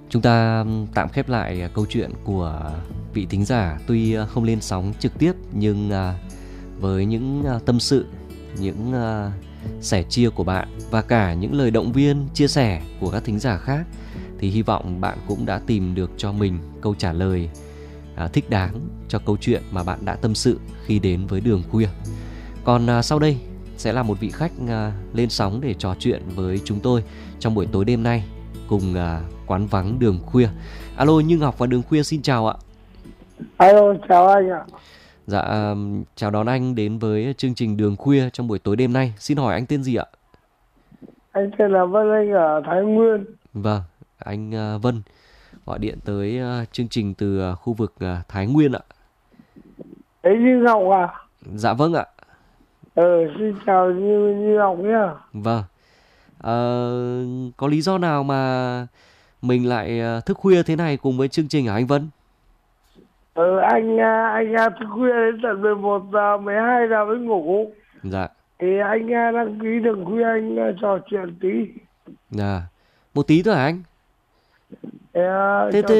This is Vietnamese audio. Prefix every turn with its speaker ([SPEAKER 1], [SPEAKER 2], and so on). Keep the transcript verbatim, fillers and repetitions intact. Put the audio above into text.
[SPEAKER 1] Chúng ta tạm khép lại câu chuyện của vị thính giả tuy không lên sóng trực tiếp nhưng với những tâm sự, những sẻ chia của bạn và cả những lời động viên, chia sẻ của các thính giả khác thì hy vọng bạn cũng đã tìm được cho mình câu trả lời thích đáng cho câu chuyện mà bạn đã tâm sự khi đến với Đường Khuya. Còn sau đây sẽ là một vị khách lên sóng để trò chuyện với chúng tôi trong buổi tối đêm nay cùng quán vắng Đường Khuya. Alo, Như Ngọc và Đường Khuya xin chào ạ.
[SPEAKER 2] Alo, chào anh ạ.
[SPEAKER 1] Dạ, chào đón anh đến với chương trình Đường Khuya trong buổi tối đêm nay. Xin hỏi anh tên gì ạ?
[SPEAKER 2] Anh tên là Vân, anh ở Thái Nguyên.
[SPEAKER 1] Vâng, anh Vân gọi điện tới chương trình từ khu vực Thái Nguyên ạ.
[SPEAKER 2] Đấy, Như Ngọc à?
[SPEAKER 1] Dạ vâng ạ.
[SPEAKER 2] Ừ, xin chào Như, Như Ngọc nhá.
[SPEAKER 1] Vâng. À, có lý do nào mà mình lại thức khuya thế này cùng với chương trình hả anh Vân?
[SPEAKER 2] Ừ, anh anh thức khuya đến tận mười một giờ, mười hai giờ mới ngủ.
[SPEAKER 1] Dạ.
[SPEAKER 2] Thì anh đăng ký Đường Khuya, anh trò chuyện tí.
[SPEAKER 1] Dạ. Một tí thôi hả anh?
[SPEAKER 2] Thì,
[SPEAKER 1] Thế, thế